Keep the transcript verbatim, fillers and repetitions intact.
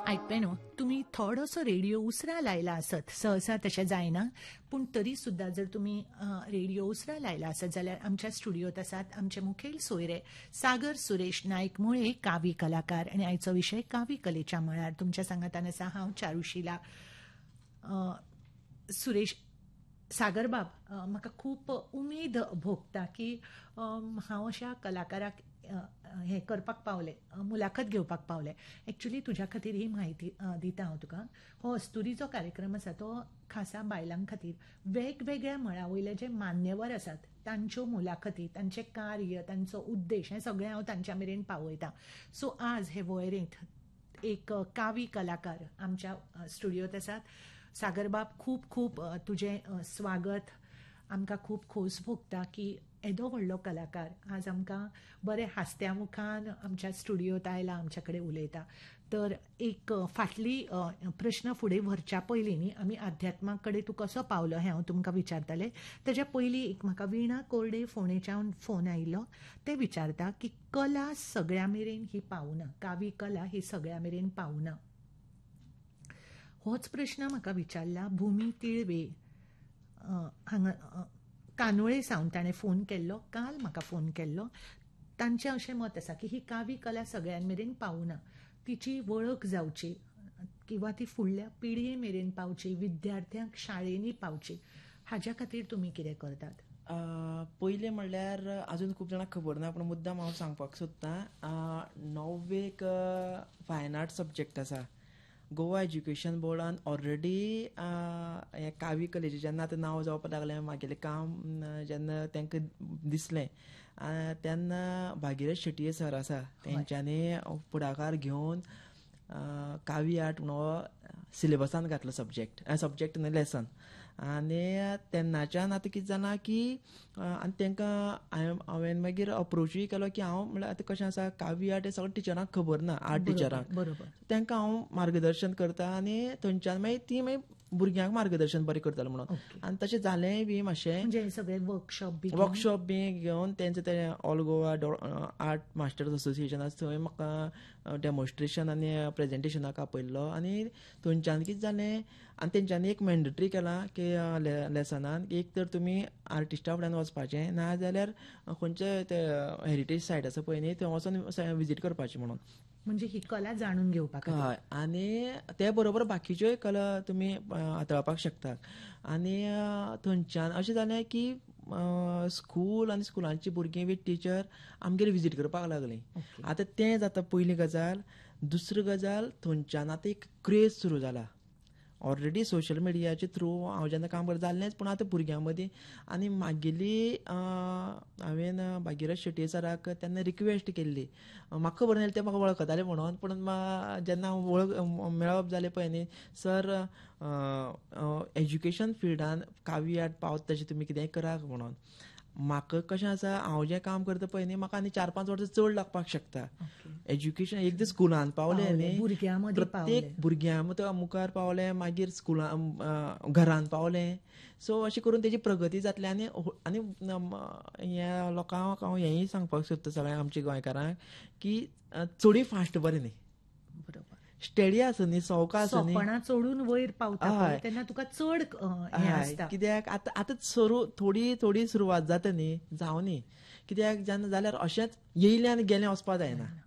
आयकपे न्हू, तुमी थोडोसो रेडिओ उसरा लायला आसत, सहसा तशें जायना, पूण तरी सुद्दां जर तुमी रेडिओ उसरा लायला आसत जाल्यार आमच्या स्टुडिओत आसात आमचे मुखेल सोयरे सागर सुरेश नायक मुळे कावी कलाकार, आनी आयचो विशय कावी कलेच्या मळार. तुमच्या सांगातान आसा हांव चारुशिला. सुरेश सागर बाब, म्हाका खूब उमेद भोगता की हांव अशा कलाकाराक हें करपाक पावलें, मुलाखत घेवपाक पावलें. एक्चुली तुज्या खातीर ही म्हायती दिता हांव तुका. हो अस्तुरी जो कार्यक्रम आसा तो खासा बायलां खातीर वेगवेगळ्या मळा वयले जे मान्यवर आसात तांच्यो मुलाखती, तांचें कार्य, तांचो उद्देश हें सगळें हांव तांच्या मेरेन पावयतां. सो आज हे वळेरेंत एक कावी कलाकार आमच्या स्टुडिओत आसात. सागर बाब, खूब खूब तुजें स्वागत. आमकां खूब खोस भोगता की येदो व्हडलो कलाकार आज आमकां बरे हास्त्या मुखान आमच्या स्टुडिओत आयला, आमच्या कडेन उलयता. तर एक फाटली प्रश्न फुडें व्हरच्या पयलीं न्ही आमी अध्यात्मा कडेन तूं कसो पावलो हें हांव तुमकां विचारतलें. तेज्या पयलीं एक म्हाका विणा कोरडे फोंडेच्यान फोन आयिल्लो. ते विचारता की कला सगळ्या मेरेन ही पावना, कावी कला ही सगळ्या मेरेन पावना. होच प्रश्न म्हाका विचारला भुमी तिळवे हांगा कानोळे सावन. ताणें फोन केल्लो, काल म्हाका फोन केल्लो. तांचें अशें मत आसा की ही कावी कला सगळ्यां मेरेन पावना, तिची वळख जावची किंवा ती फुडल्या पिळये मेरेन पावची, विद्यार्थ्यांक शाळेंनी पावची. हाज्या खातीर तुमी कितें करतात? पयलें म्हणल्यार आजून खूब जाणांक खबर ना, पूण मुद्दाम हांव सांगपाक सोदतां. णव्वेक फायन आर्ट सब्जेक्ट आसा. गोवा एज्युकेशन बोर्डान ऑलरेडी हें कावी कलेचें जेन्ना आतां नांव जावपाक लागलें, मागेलें काम जेन्ना तांकां दिसलें तेन्ना भागिरथ शेटये सर आसा तेंच्यांनी फुडाकार घेवन कावी आर्ट म्हणून हो सिलेबसान घातलो सब्जेक्ट सब्जेक्ट न्हय लेसन. आनी तेन्नाच्यान आतां कितें जालां की आनी तांकां हांवें मागीर अप्रोचूय केलो की हांव म्हणल्यार आतां कशें आसा कावी आर्ट हें सगळें टिचरांक खबर ना, आर्ट टिचरांक. बरोबर. तांकां हांव मार्गदर्शन करता आनी थंयच्यान मागीर ती मागीर भुरग्यांक मार्गदर्शन बरें करतलें म्हणून. आनी तशें जालेंय बी मातशें. म्हणजे सगळे वर्कशॉप बी वर्कशॉप बी घेवन तेंचें तें ऑल गोवा आर्ट मास्टर्स असोसिएशन आसा थंय म्हाका डेमॉन्स्ट्रेशन आनी प्रेजेंटेशनाक आपयल्लो. आनी थंयच्यान कितें जालें आनी तेंच्यांनी एक मॅन्डेटरी केलां की लेसनान एक तर तुमी आर्टिस्टा फुड्यान वचपाचें, ना जाल्यार खंयचे ते हेरिटेज सायट आसा पळय न्ही थंय वचून विजीट करपाचें म्हणून. म्हणजे ही कला जाणून घेवपाक. हय. आनी ते बरोबर बाकीच्योय कला तुमी हाताळपाक शकतात. आनी थंयच्यान अशें जालें की स्कूल आनी स्कुलांची भुरगीं विथ टिचर आमगेर विजीट करपाक लागलीं. आतां तें जाता पयली गजाल. दुसरी गजाल, थंयच्यान आतां एक क्रेज सुरू जाला. ऑलरेडी सोशल मिडियाचे थ्रू हांव जेन्ना काम करता जाल्लेंच, पूण आतां भुरग्यां मदीं. आनी म्हागेली हांवें भागिरथ शेटये सराक तेन्ना रिक्वेस्ट केल्ली. म्हाका खबर नासलें ते म्हाका वळखताले म्हणून, पूण जेन्ना वळख मेळप जालें पळय न्ही, सर एज्युकेशन फिल्डान कावी आर्ट पावता तशें तुमी कितेंय करात म्हणून. म्हाका कशें आसा, हांव जें काम करता पळय न्ही म्हाका आनी चार पांच वर्सां चड लागपाक शकता. एज्युकेशन एक दीस स्कुलान पावलें न्ही, प्रत्येक भुरग्यां मुखार पावलें, मागीर स्कुलान घरान पावलें. सो अशें करून तेजी प्रगती जातली. आनी आनी ह्या लोकांक हांव हेंय सांगपाक सोदता सगळ्या आमच्या गोंयकारांक की चडूय फास्ट बरें न्ही. बरोबर. स्टेडी आसा न्ही, सवका आसा न्ही, सोंपणां चडून वयर पावता तेन्ना तुका चड हें आसता. कित्याक आतां आतां सुरू थोडी थोडी सुरवात जाता न्ही, जावं न्ही. कित्याक जेन्ना जाल्यार अशेंच येयलें आनी गेलें वचपा जायना.